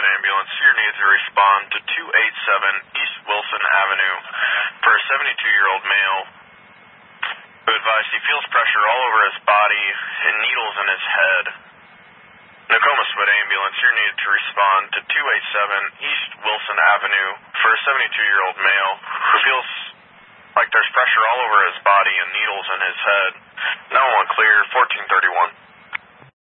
ambulance. You're needed to respond to 287 East Wilson Avenue for a 72-year-old male who advised he feels pressure all over his body and needles in his head. Nokomis Wood ambulance, you're needed to respond to 287 East Wilson Avenue for a 72-year-old male who feels like there's pressure all over his body and needles in his head. 911 clear, 1431.